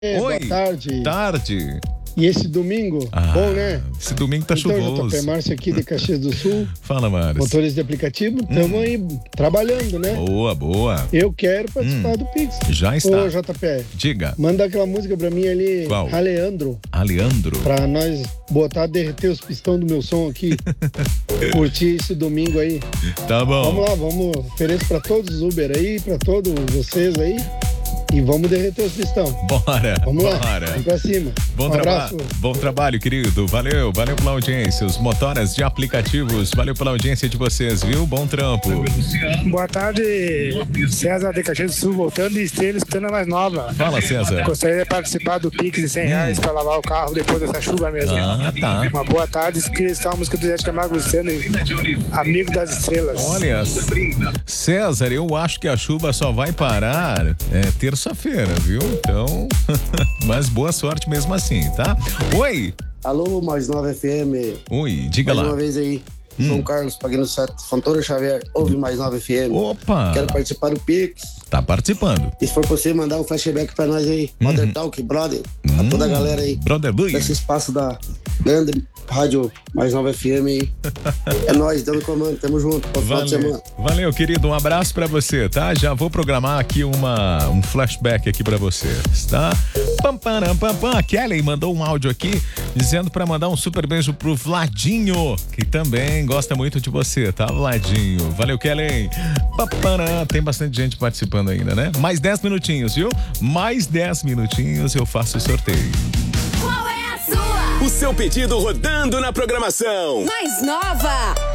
Oi, boa tarde. Tarde. E esse domingo, bom, né? Esse domingo tá chuvoso. JP Márcio aqui de Caxias do Sul. Fala, Márcio. Motores de aplicativo, estamos aí trabalhando, né? Boa, boa. Eu quero participar do Pix. Já está. Ô, JP. Diga. Manda aquela música pra mim ali. Qual? Aleandro. Pra nós botar, derreter os pistão do meu som aqui. Curtir esse domingo aí. Tá bom. Vamos lá, vamos. Ofereço pra todos os Uber aí, pra todos vocês aí. E vamos derreter os pistão. Bora. Vamos lá. Bora. Vamos pra cima. Bom trabalho, querido. Valeu pela audiência. Os motoras de aplicativos, valeu pela audiência de vocês, viu? Bom trampo. Boa tarde, César de Caxias do Sul, voltando de Estrela, escutando a mais nova. Fala, César. Gostaria de participar do Pix de R$100 para lavar o carro depois dessa chuva mesmo. Tá. Uma boa tarde, queria estar uma música do Zé de Camargo Luciano, Amigo das Estrelas. Olha, César, eu acho que a chuva só vai parar terça-feira, viu? Então, mas boa sorte mesmo assim, tá? Oi! Alô, Mais Nova FM. Oi, diga mais lá. uma vez aí. João Carlos, Pagano 7, Fontoura Xavier, ouve Mais Nova FM. Opa! Quero participar do Pix. Tá participando. E se for possível, mandar um flashback pra nós aí. Mother Talk, brother. A toda a galera aí. Brother Luiz. Nesse espaço da grande rádio Mais Nova FM aí. É nóis, dando comando, tamo junto. Valeu, querido, um abraço pra você, tá? Já vou programar aqui um flashback aqui pra vocês, tá? A Kelly mandou um áudio aqui dizendo pra mandar um super beijo pro Vladinho, que também gosta muito de você, tá, Vladinho? Valeu, Kelly. Tem bastante gente participando ainda, né? Mais 10 minutinhos, viu? Mais 10 minutinhos eu faço o sorteio. Qual é a sua? O seu pedido rodando na programação. Mais Nova.